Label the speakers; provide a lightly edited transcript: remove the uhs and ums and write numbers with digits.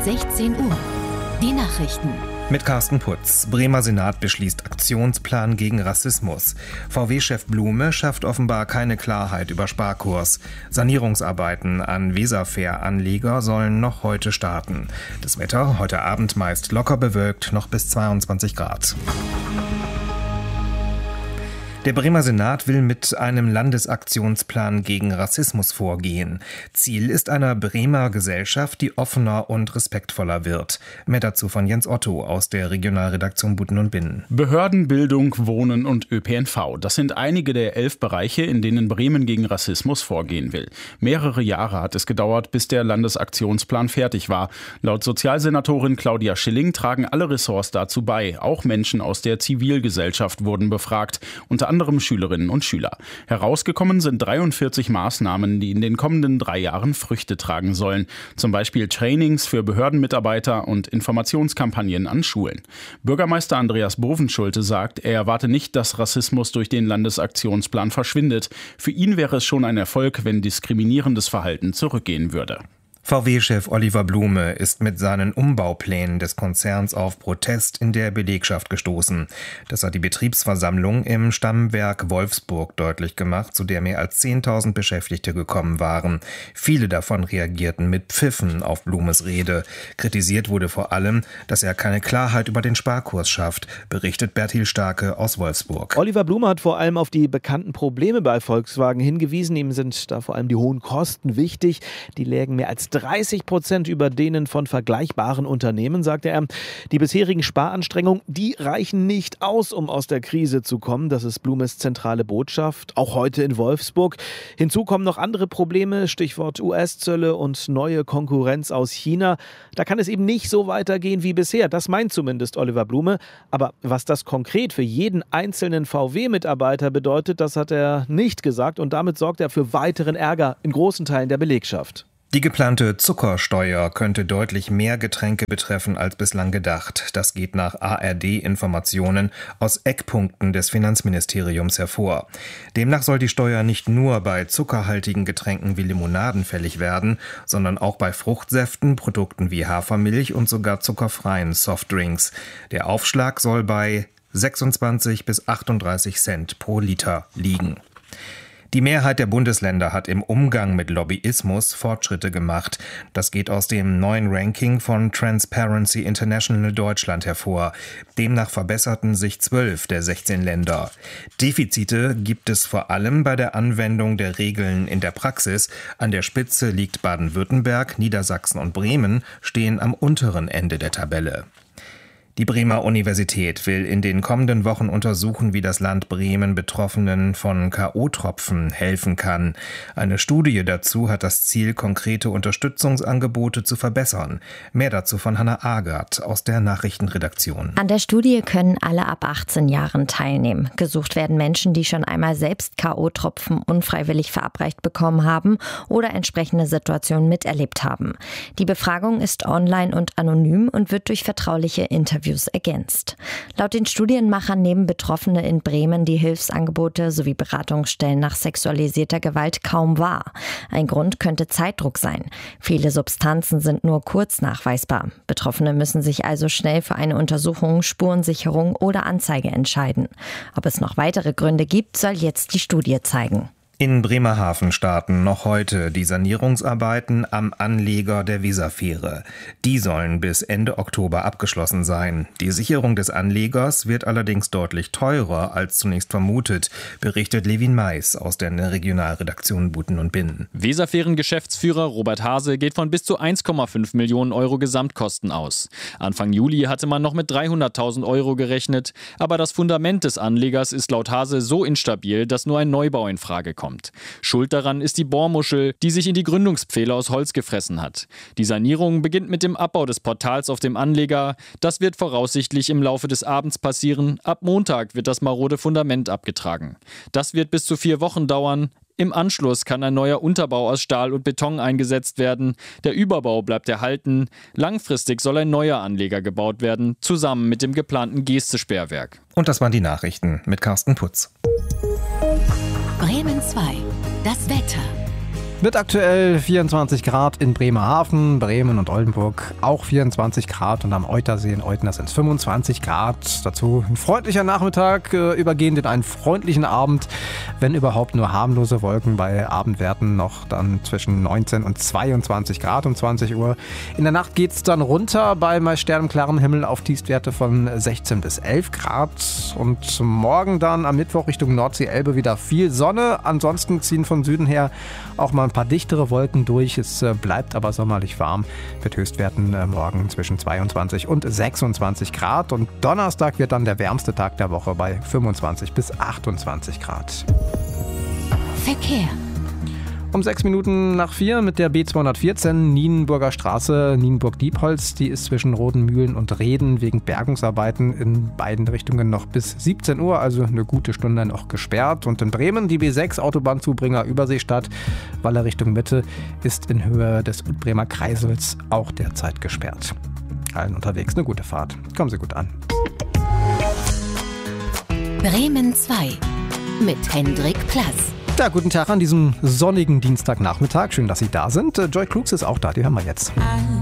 Speaker 1: 16 Uhr. Die Nachrichten.
Speaker 2: Mit Carsten Putz. Bremer Senat beschließt Aktionsplan gegen Rassismus. VW-Chef Blume schafft offenbar keine Klarheit über Sparkurs. Sanierungsarbeiten an Weserfähranleger sollen noch heute starten. Das Wetter heute Abend meist locker bewölkt, noch bis 22 Grad. Der Bremer Senat will mit einem Landesaktionsplan gegen Rassismus vorgehen. Ziel ist eine Bremer Gesellschaft, die offener und respektvoller wird. Mehr dazu von Jens Otto aus der Regionalredaktion Buten und Binnen.
Speaker 3: Behörden, Bildung, Wohnen und ÖPNV. Das sind einige der 11 Bereiche, in denen Bremen gegen Rassismus vorgehen will. Mehrere Jahre hat es gedauert, bis der Landesaktionsplan fertig war. Laut Sozialsenatorin Claudia Schilling tragen alle Ressorts dazu bei. Auch Menschen aus der Zivilgesellschaft wurden befragt. Unter anderem Schülerinnen und Schüler. Herausgekommen sind 43 Maßnahmen, die in den kommenden 3 Jahren Früchte tragen sollen. Zum Beispiel Trainings für Behördenmitarbeiter und Informationskampagnen an Schulen. Bürgermeister Andreas Bovenschulte sagt, er erwarte nicht, dass Rassismus durch den Landesaktionsplan verschwindet. Für ihn wäre es schon ein Erfolg, wenn diskriminierendes Verhalten zurückgehen würde.
Speaker 2: VW-Chef Oliver Blume ist mit seinen Umbauplänen des Konzerns auf Protest in der Belegschaft gestoßen. Das hat die Betriebsversammlung im Stammwerk Wolfsburg deutlich gemacht, zu der mehr als 10.000 Beschäftigte gekommen waren. Viele davon reagierten mit Pfiffen auf Blumes Rede. Kritisiert wurde vor allem, dass er keine Klarheit über den Sparkurs schafft, berichtet Bertil Starke aus Wolfsburg.
Speaker 4: Oliver Blume hat vor allem auf die bekannten Probleme bei Volkswagen hingewiesen. Ihm sind da vor allem die hohen Kosten wichtig. Die lägen mehr als 30% über denen von vergleichbaren Unternehmen, sagte er. Die bisherigen Sparanstrengungen, die reichen nicht aus, um aus der Krise zu kommen. Das ist Blumes zentrale Botschaft, auch heute in Wolfsburg. Hinzu kommen noch andere Probleme, Stichwort US-Zölle und neue Konkurrenz aus China. Da kann es eben nicht so weitergehen wie bisher. Das meint zumindest Oliver Blume. Aber was das konkret für jeden einzelnen VW-Mitarbeiter bedeutet, das hat er nicht gesagt. Und damit sorgt er für weiteren Ärger in großen Teilen der Belegschaft.
Speaker 2: Die geplante Zuckersteuer könnte deutlich mehr Getränke betreffen als bislang gedacht. Das geht nach ARD-Informationen aus Eckpunkten des Finanzministeriums hervor. Demnach soll die Steuer nicht nur bei zuckerhaltigen Getränken wie Limonaden fällig werden, sondern auch bei Fruchtsäften, Produkten wie Hafermilch und sogar zuckerfreien Softdrinks. Der Aufschlag soll bei 26 bis 38 Cent pro Liter liegen. Die Mehrheit der Bundesländer hat im Umgang mit Lobbyismus Fortschritte gemacht. Das geht aus dem neuen Ranking von Transparency International Deutschland hervor. Demnach verbesserten sich 12 der 16 Länder. Defizite gibt es vor allem bei der Anwendung der Regeln in der Praxis. An der Spitze liegt Baden-Württemberg, Niedersachsen und Bremen stehen am unteren Ende der Tabelle. Die Bremer Universität will in den kommenden Wochen untersuchen, wie das Land Bremen Betroffenen von K.O.-Tropfen helfen kann. Eine Studie dazu hat das Ziel, konkrete Unterstützungsangebote zu verbessern. Mehr dazu von Hannah Agert aus der Nachrichtenredaktion.
Speaker 5: An der Studie können alle ab 18 Jahren teilnehmen. Gesucht werden Menschen, die schon einmal selbst K.O.-Tropfen unfreiwillig verabreicht bekommen haben oder entsprechende Situationen miterlebt haben. Die Befragung ist online und anonym und wird durch vertrauliche Interviews ergänzt. Laut den Studienmachern nehmen Betroffene in Bremen die Hilfsangebote sowie Beratungsstellen nach sexualisierter Gewalt kaum wahr. Ein Grund könnte Zeitdruck sein. Viele Substanzen sind nur kurz nachweisbar. Betroffene müssen sich also schnell für eine Untersuchung, Spurensicherung oder Anzeige entscheiden. Ob es noch weitere Gründe gibt, soll jetzt die Studie zeigen.
Speaker 2: In Bremerhaven starten noch heute die Sanierungsarbeiten am Anleger der Weserfähre. Die sollen bis Ende Oktober abgeschlossen sein. Die Sicherung des Anlegers wird allerdings deutlich teurer als zunächst vermutet, berichtet Levin Mais aus der Regionalredaktion Buten und Binnen.
Speaker 6: Weserfähren-Geschäftsführer Robert Hase geht von bis zu 1,5 Millionen Euro Gesamtkosten aus. Anfang Juli hatte man noch mit 300.000 Euro gerechnet, aber das Fundament des Anlegers ist laut Hase so instabil, dass nur ein Neubau in Frage kommt. Schuld daran ist die Bohrmuschel, die sich in die Gründungspfähle aus Holz gefressen hat. Die Sanierung beginnt mit dem Abbau des Portals auf dem Anleger. Das wird voraussichtlich im Laufe des Abends passieren. Ab Montag wird das marode Fundament abgetragen. Das wird bis zu 4 Wochen dauern. Im Anschluss kann ein neuer Unterbau aus Stahl und Beton eingesetzt werden. Der Überbau bleibt erhalten. Langfristig soll ein neuer Anleger gebaut werden, zusammen mit dem geplanten Geste-Sperrwerk.
Speaker 2: Und das waren die Nachrichten mit Carsten Putz.
Speaker 1: Bremen 2. Das Wetter.
Speaker 7: Mit aktuell 24 Grad in Bremerhaven, Bremen und Oldenburg auch 24 Grad und am Eutersee in Eutner sind es 25 Grad. Dazu ein freundlicher Nachmittag, übergehend in einen freundlichen Abend, wenn überhaupt nur harmlose Wolken bei Abendwerten noch dann zwischen 19 und 22 Grad um 20 Uhr. In der Nacht geht es dann runter bei meist sternenklarem Himmel auf Tiefstwerte von 16 bis 11 Grad und morgen dann am Mittwoch Richtung Nordsee-Elbe wieder viel Sonne. Ansonsten ziehen von Süden her auch mal ein paar dichtere Wolken durch. Es bleibt aber sommerlich warm mit Höchstwerten morgen zwischen 22 und 26 Grad. Und Donnerstag wird dann der wärmste Tag der Woche bei 25 bis 28 Grad.
Speaker 1: Verkehr.
Speaker 7: Um 6 Minuten nach 4 mit der B214 Nienburger Straße, Nienburg-Diepholz. Die ist zwischen Rodenmühlen und Reden wegen Bergungsarbeiten in beiden Richtungen noch bis 17 Uhr, also eine gute Stunde noch gesperrt. Und in Bremen die B6 Autobahnzubringer Überseestadt, Waller Richtung Mitte, ist in Höhe des Bremer Kreisels auch derzeit gesperrt. Allen unterwegs eine gute Fahrt. Kommen Sie gut an.
Speaker 1: Bremen 2 mit Hendrik Plass.
Speaker 7: Ja, guten Tag an diesem sonnigen Dienstagnachmittag. Schön, dass Sie da sind. Joy Klugs ist auch da, die hören wir jetzt.